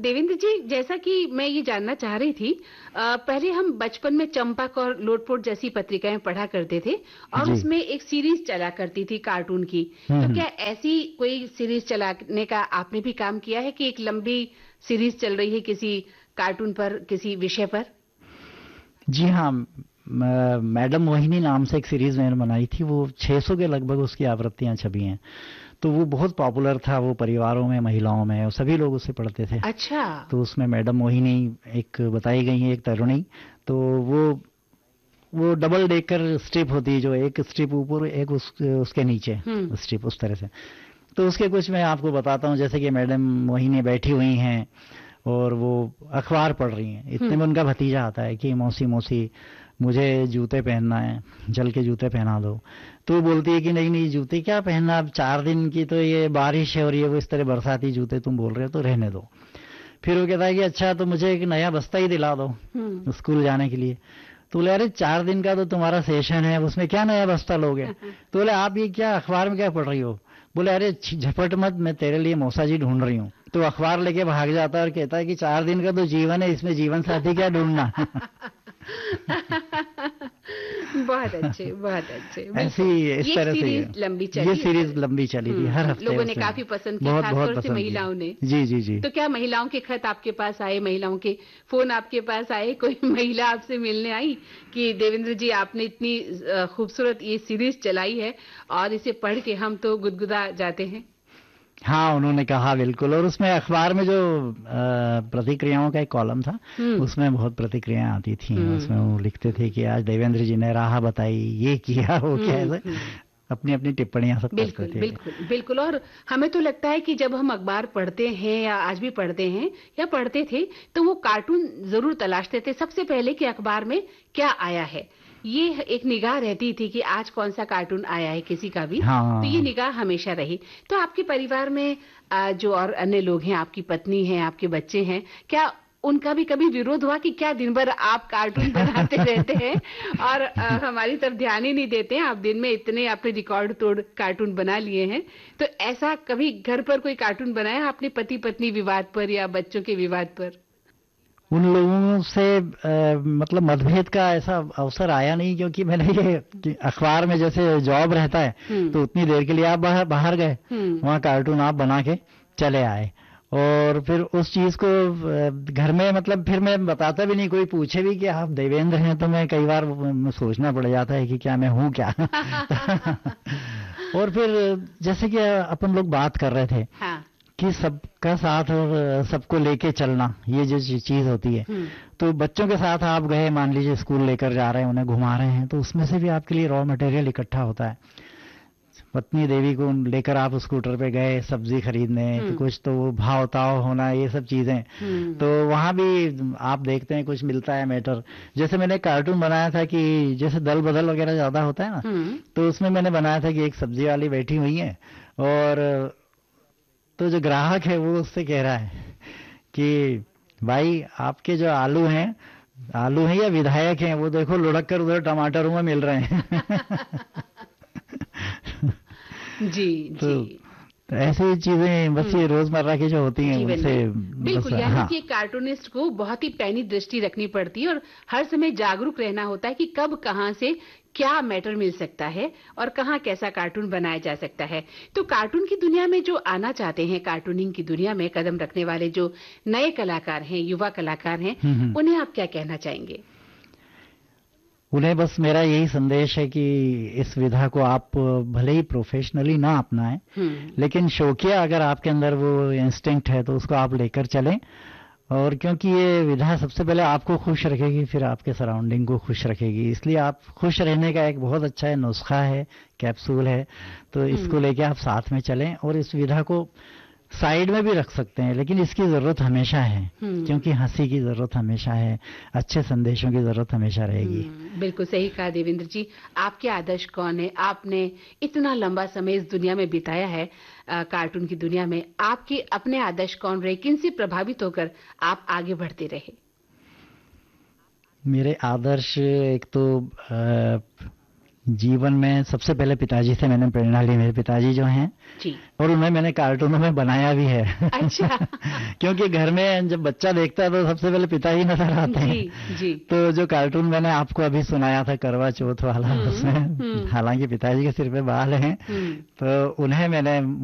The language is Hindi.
देवेंद्र जी, जैसा कि मैं ये जानना चाह रही थी, पहले हम बचपन में चंपक और लोटपोट जैसी पत्रिकाएं पढ़ा करते थे और जी। उसमें एक सीरीज चला करती थी कार्टून की। तो हम्म। क्या ऐसी कोई सीरीज चलाने का आपने भी काम किया है कि एक लंबी सीरीज चल रही है किसी कार्टून पर, किसी विषय पर? जी हाँ, मैडम मोहिनी नाम से एक सीरीज मैंने बनाई थी, वो 600 के लगभग उसकी आवृत्तियां छपी हैं। तो वो बहुत पॉपुलर था, वो परिवारों में, महिलाओं में, और सभी लोग उसे पढ़ते थे। अच्छा। तो उसमें मैडम मोहिनी एक बताई गई है, एक तरुणी। तो वो डबल डेकर स्ट्रिप होती है, जो एक स्ट्रिप ऊपर एक उसके नीचे स्ट्रिप, उस तरह से। तो उसके कुछ मैं आपको बताता हूँ। जैसे कि मैडम मोहिनी बैठी हुई हैं और वो अखबार पढ़ रही हैं। इतने में उनका भतीजा आता है कि मौसी मौसी मुझे जूते पहनना है, जल के जूते पहना दो। तो वो बोलती है कि नहीं नहीं, जूते क्या पहनना, अब 4 दिन की तो ये बारिश है और ये वो इस तरह बरसाती जूते तुम बोल रहे हो, तो रहने दो। फिर वो कहता है कि अच्छा तो मुझे एक नया बस्ता ही दिला दो स्कूल जाने के लिए। तो बोले अरे 4 दिन का तो तुम्हारा सेशन है, उसमें क्या नया बस्ता लोगे? तो बोले आप ये क्या अखबार में क्या पढ़ रही हो? बोले अरे झपट मत, मैं तेरे लिए मौसा जी ढूंढ रही हूँ। तो अखबार लेके भाग जाता है और कहता है कि 4 दिन का तो जीवन है, इसमें जीवन साथी क्या ढूंढना। बहुत अच्छे, बहुत अच्छे। ऐसी बिल्कुल, इस ये तरह से सीरीज लंबी ये चली इस सीरीज तरह। लंबी चली थी, हर हफ्ते लोगों ने उसमें काफी पसंद की, बहुत बहुत खासतौर से पसंद की। महिलाओं ने। जी जी जी। तो क्या महिलाओं के खत आपके पास आए, महिलाओं के फोन आपके पास आए, कोई महिला आपसे मिलने आई कि देवेंद्र जी आपने इतनी खूबसूरत ये सीरीज चलाई है और इसे पढ़ के हम तो गुदगुदा जाते हैं? हाँ, उन्होंने कहा बिल्कुल। और उसमें अखबार में जो प्रतिक्रियाओं का एक कॉलम था, उसमें बहुत प्रतिक्रियाएं आती थी। उसमें वो लिखते थे कि आज देवेंद्र जी ने राह बताई, ये किया वो किया, ऐसे अपनी अपनी टिप्पणियां सब करते बिल्कुल, थे। बिल्कुल, बिल्कुल। और हमें तो लगता है कि जब हम अखबार पढ़ते हैं या आज भी पढ़ते हैं या पढ़ते थे, तो वो कार्टून जरूर तलाशते थे सबसे पहले कि अखबार में क्या आया है। ये एक निगाह रहती थी कि आज कौन सा कार्टून आया है किसी का भी। तो ये हाँ। निगाह हमेशा रही। तो आपके परिवार में जो और अन्य लोग हैं, आपकी पत्नी हैं, आपके बच्चे हैं, क्या उनका भी कभी विरोध हुआ कि क्या दिन भर आप कार्टून बनाते रहते हैं और हमारी तरफ ध्यान ही नहीं देते हैं? आप दिन में इतने आपने रिकॉर्ड तोड़ कार्टून बना लिए हैं। तो ऐसा कभी घर पर कोई कार्टून बनाया आपने पति पत्नी विवाद पर या बच्चों के विवाद पर? उन लोगों से मतलब मतभेद का ऐसा अवसर आया नहीं, क्योंकि मैंने ये अखबार में जैसे जॉब रहता है, तो उतनी देर के लिए आप बाहर गए, वहाँ कार्टून आप बना के चले आए। और फिर उस चीज को घर में, मतलब फिर मैं बताता भी नहीं। कोई पूछे भी कि आप देवेंद्र हैं, तो मैं कई बार सोचना पड़ जाता है कि क्या मैं हूँ क्या। और फिर जैसे कि अपन लोग बात कर रहे थे, हाँ। कि सबका साथ और सबको लेके चलना, ये जो चीज होती है। तो बच्चों के साथ आप गए, मान लीजिए स्कूल लेकर जा रहे हैं, उन्हें घुमा रहे हैं, तो उसमें से भी आपके लिए रॉ मटेरियल इकट्ठा होता है। पत्नी देवी को लेकर आप स्कूटर पे गए सब्जी खरीदने, तो कुछ तो वो भाव ताव होना, ये सब चीजें। तो वहां भी आप देखते हैं कुछ मिलता है मैटर। जैसे मैंने कार्टून बनाया था कि जैसे दल बदल वगैरह ज्यादा होता है ना, तो उसमें मैंने बनाया था कि एक सब्जी वाली बैठी हुई है, और तो जो ग्राहक है वो उससे कह रहा है कि भाई आपके जो आलू हैं या विधायक हैं, वो देखो लुढ़क कर उधर टमाटरों में मिल रहे हैं। जी तो जी। ऐसी चीजें बस ये रोजमर्रा की जो होती हैं उनसे बिल्कुल। बस, यानी हाँ। कि कार्टूनिस्ट को बहुत ही पैनी दृष्टि रखनी पड़ती है और हर समय जागरूक रहना होता है कि कब कहां से क्या मैटर मिल सकता है और कहां कैसा कार्टून बनाया जा सकता है। तो कार्टून की दुनिया में जो आना चाहते हैं, कार्टूनिंग की दुनिया में कदम रखने वाले जो नए कलाकार हैं, युवा कलाकार हैं, उन्हें आप क्या कहना चाहेंगे? उन्हें बस मेरा यही संदेश है कि इस विधा को आप भले ही प्रोफेशनली ना अपनाएं, लेकिन शौकिया अगर आपके अंदर वो इंस्टिंक्ट है तो उसको आप लेकर चलें। और क्योंकि ये विधा सबसे पहले आपको खुश रखेगी, फिर आपके सराउंडिंग को खुश रखेगी, इसलिए आप खुश रहने का एक बहुत अच्छा नुस्खा है, कैप्सूल है। तो इसको लेके आप साथ में चलें और इस विधा को साइड में भी रख सकते हैं, लेकिन इसकी जरूरत हमेशा है, क्योंकि हंसी की जरूरत हमेशा है, अच्छे संदेशों की जरूरत हमेशा रहेगी। बिल्कुल सही कहा देवेंद्र जी। आपके आदर्श कौन है? आपने इतना लंबा समय इस दुनिया में बिताया है, कार्टून की दुनिया में। आपके अपने आदर्श कौन रहे? किनसे प्रभावित होकर आप आगे बढ़ते रहे? मेरे आदर्श एक तो जीवन में सबसे पहले पिताजी से मैंने प्रेरणा ली। मेरे पिताजी जो हैं जी, और उन्हें मैंने कार्टूनों में बनाया भी है। अच्छा। क्योंकि घर में जब बच्चा देखता है तो सबसे पहले पिता ही नजर आते हैं। जी, जी। तो जो कार्टून मैंने आपको अभी सुनाया था करवा चौथ वाला, उसमें हालांकि पिताजी के सिर पे बाल हैं, तो उन्हें मैंने